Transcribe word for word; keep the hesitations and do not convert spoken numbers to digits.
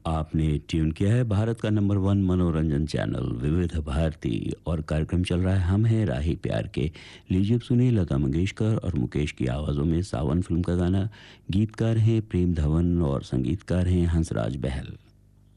आपने ट्यून किया है भारत का नंबर वन मनोरंजन चैनल विविध भारती और कार्यक्रम चल रहा है हम हैं राही प्यार के। लीजिए अब सुनिए लता मंगेशकर और मुकेश की आवाज़ों में सावन फिल्म का गाना। गीतकार हैं प्रेम धवन और संगीतकार हैं हंसराज बहल।